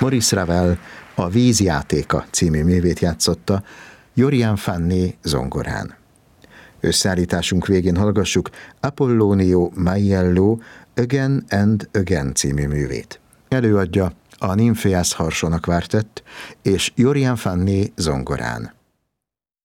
Maurice Ravel a Vízjátéka című művét játszotta Jorian Fanni zongorán. Összeállításunk végén hallgassuk Apollonio Maiello Again and Again című művét. Előadja a Nymphéas Harsona Quartet és Jorian Fanni zongorán.